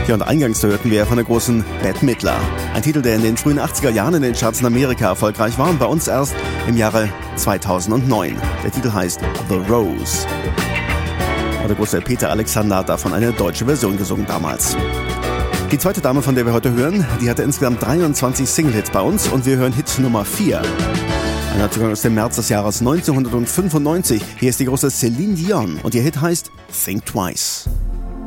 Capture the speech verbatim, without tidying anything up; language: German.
Ja, und eingangs hörten wir von der großen Bette Midler. Ein Titel, der in den frühen achtziger Jahren in den Charts in Amerika erfolgreich war und bei uns erst im Jahre zweitausendneun. Der Titel heißt The Rose. Der große Peter Alexander hat davon eine deutsche Version gesungen damals. Die zweite Dame, von der wir heute hören, die hatte insgesamt dreiundzwanzig Single-Hits bei uns und wir hören Hit Nummer vier. Ein Neuzugang aus dem März des Jahres neunzehnhundertfünfundneunzig. Hier ist die große Celine Dion und ihr Hit heißt Think Twice.